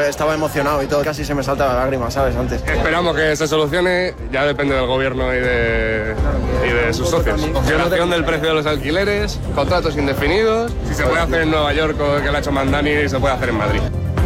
estaba emocionado y todo, casi se me salta la lágrima, ¿sabes? Antes. Esperamos que se solucione, ya depende del gobierno y de sus socios. Congelación del precio de los alquileres, contratos indefinidos. Si se puede hacer en Nueva York, que lo ha hecho Mandani, se puede hacer en Madrid.